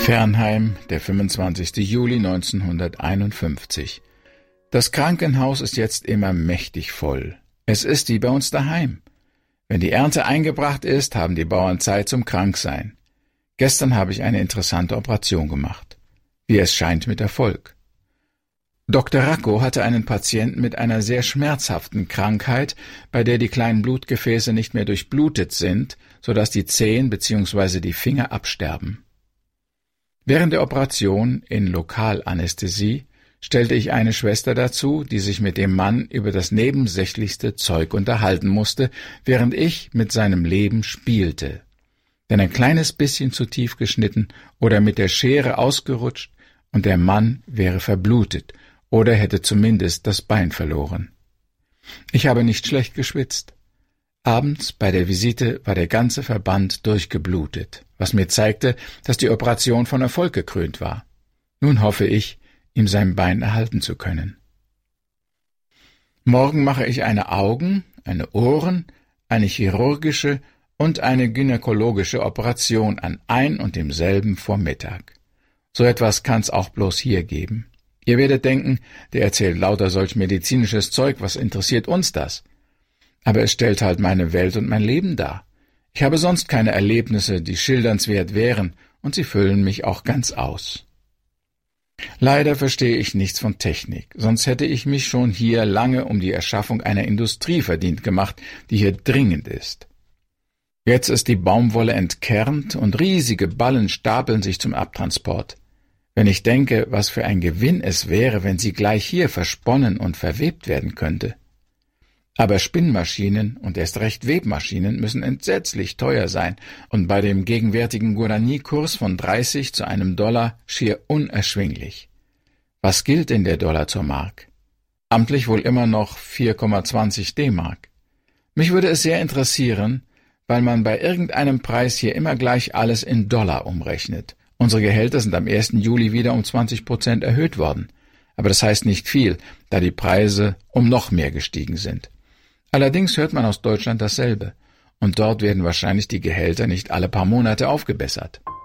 Fernheim, der 25. Juli 1951. Das Krankenhaus ist jetzt immer mächtig voll. Es ist wie bei uns daheim. Wenn die Ernte eingebracht ist, haben die Bauern Zeit zum Kranksein. Gestern habe ich eine interessante Operation gemacht. Wie es scheint, mit Erfolg. Dr. Racco hatte einen Patienten mit einer sehr schmerzhaften Krankheit, bei der die kleinen Blutgefäße nicht mehr durchblutet sind, sodass die Zehen bzw. die Finger absterben. Während der Operation in Lokalanästhesie stellte ich eine Schwester dazu, die sich mit dem Mann über das nebensächlichste Zeug unterhalten musste, während ich mit seinem Leben spielte. Denn ein kleines bisschen zu tief geschnitten oder mit der Schere ausgerutscht und der Mann wäre verblutet oder hätte zumindest das Bein verloren. Ich habe nicht schlecht geschwitzt. Abends bei der Visite war der ganze Verband durchgeblutet, was mir zeigte, dass die Operation von Erfolg gekrönt war. Nun hoffe ich, ihm sein Bein erhalten zu können. Morgen mache ich eine Augen-, eine Ohren-, eine chirurgische und eine gynäkologische Operation an ein und demselben Vormittag. So etwas kann's auch bloß hier geben. Ihr werdet denken, der erzählt lauter solch medizinisches Zeug, was interessiert uns das? Aber es stellt halt meine Welt und mein Leben dar. Ich habe sonst keine Erlebnisse, die schildernswert wären, und sie füllen mich auch ganz aus. Leider verstehe ich nichts von Technik, sonst hätte ich mich schon hier lange um die Erschaffung einer Industrie verdient gemacht, die hier dringend ist. Jetzt ist die Baumwolle entkernt und riesige Ballen stapeln sich zum Abtransport. Wenn ich denke, was für ein Gewinn es wäre, wenn sie gleich hier versponnen und verwebt werden könnte. Aber Spinnmaschinen und erst recht Webmaschinen müssen entsetzlich teuer sein und bei dem gegenwärtigen Guarani-Kurs von 30 zu einem Dollar schier unerschwinglich. Was gilt denn der Dollar zur Mark? Amtlich wohl immer noch 4,20 D-Mark. Mich würde es sehr interessieren, weil man bei irgendeinem Preis hier immer gleich alles in Dollar umrechnet. Unsere Gehälter sind am 1. Juli wieder um 20% erhöht worden. Aber das heißt nicht viel, da die Preise um noch mehr gestiegen sind. Allerdings hört man aus Deutschland dasselbe. Und dort werden wahrscheinlich die Gehälter nicht alle paar Monate aufgebessert.